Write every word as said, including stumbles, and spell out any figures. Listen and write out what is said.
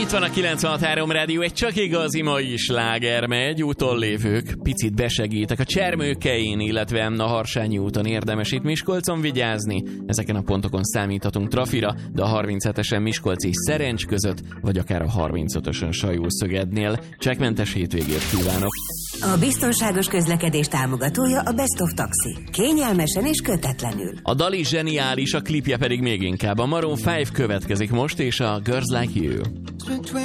Itt van a kilencvenhat három rádió, egy csak igazi mai sláger megy, úton lévők picit besegítek a Csermőkein, illetve a Harsányi úton érdemes itt Miskolcon vigyázni. Ezeken a pontokon számíthatunk trafira, de a harminchetesen Miskolc és Szerencs között, vagy akár a harmincötösön Sajó-Szögednél. Csekkmentes hétvégét kívánok! A biztonságos közlekedés támogatója a Best of Taxi. Kényelmesen és kötetlenül. A dali zseniális, a klipje pedig még inkább. A Maroon öt következik most, és a Girls Like You.